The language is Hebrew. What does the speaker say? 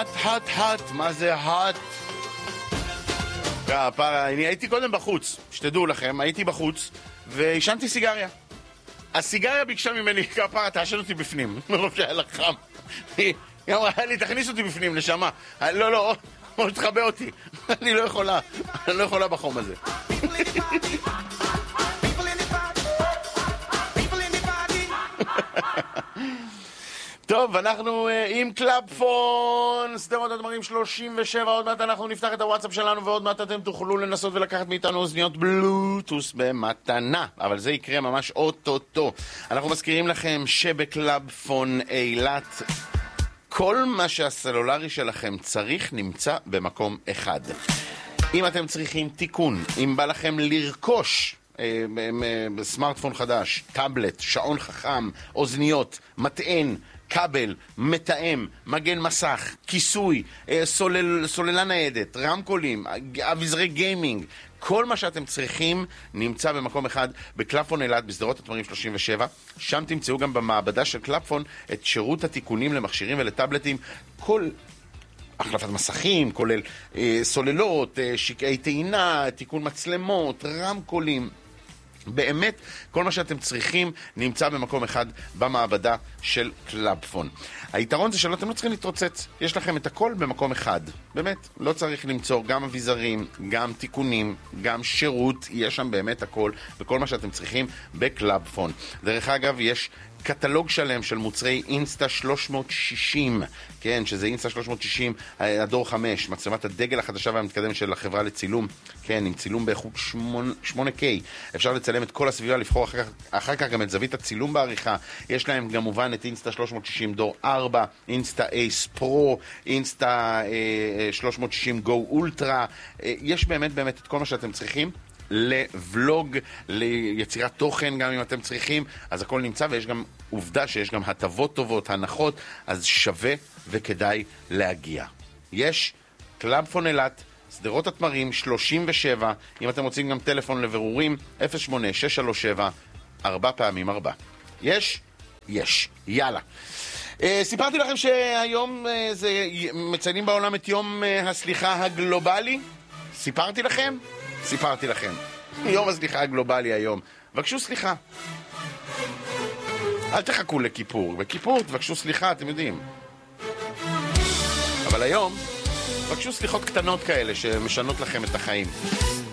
hot, מה זה hot? אני הייתי קודם בחוץ, שתדעו לכם, הייתי בחוץ והשנתי סיגריה. הסיגריה ביקשה ממני, כפרה, תעשן אותי בפנים, מרוב שהיה לך חם. היא אמרה לי, תכניס אותי בפנים, נשמה. לא, או שתחבא אותי. אני לא יכולה בחום הזה. טוב, אנחנו עם קלאבפון, סדרות הדברים 37, עוד מעט אנחנו נפתח את הוואטסאפ שלנו ועוד מעט אתם תוכלו לנסות ולקחת מאיתנו אוזניות בלוטוס במתנה, אבל זה יקרה ממש אוטוטו. אנחנו מזכירים לכם שבקלאבפון אילת כל מה שהסלולרי שלכם צריך נמצא במקום אחד. אם אתם צריכים תיקון, אם בא לכם לרכוש סמארטפון חדש, טאבלט, שעון חכם, אוזניות, מטען, כבל, מתאם, מגן מסך, כיסוי, סוללה ניידת, רמקולים, אביזרי גיימינג, כל מה שאתם צריכים נמצא במקום אחד בקלאבפון אילת בסדרות התמרים 37. שם תמצאו גם במעבדה של קלאבפון את שירות התיקונים למכשירים ולטאבלטים, כל החלפת מסכים, כולל סוללות, שקעי טעינה, תיקון מצלמות, רמקולים. באמת, כל מה שאתם צריכים נמצא במקום אחד במעבדה של קלאבפון. היתרון זה שלא אתם לא צריכים להתרוצץ, יש לכם את הכל במקום אחד. באמת, לא צריך למצוא גם אביזרים, גם תיקונים, גם שירות, יש שם באמת הכל, וכל מה שאתם צריכים בקלאבפון. דרך אגב, יש קטלוג שלם של מוצרי אינסטה 360, כן, שזה אינסטה 360 הדור 5, מצלמת הדגל החדשה והמתקדמת של החברה לצילום, כן, עם צילום באיכות 8K, אפשר לצלם את כל הסביבה, לבחור אחר כך גם את זווית הצילום בעריכה. יש להם גם מובן את אינסטה 360 דור 4, אינסטה אייס פרו, אינסטה 360 גו אולטרה, יש באמת את כל מה שאתם צריכים לבלוג, ליצירת תוכן גם אם אתם צריכים, אז הכל נמצא, ויש גם עובדה שיש גם הטבות טובות, הנחות, אז שווה וכדאי להגיע. יש קלאבפון אילת, סדרות התמרים 37, אם אתם רוצים גם טלפון לברורים 08-637-4x4. יש, יאללה. סיפרתי לכם שהיום מציינים בעולם את יום הסליחה הגלובלי. סיפרתי לכם. יום הסליחה הגלובלי היום. בבקשו סליחה. אל תחכו לכיפור. בכיפור תבקשו סליחה, אתם יודעים. אבל היום, בבקשו סליחות קטנות כאלה שמשנות לכם את החיים.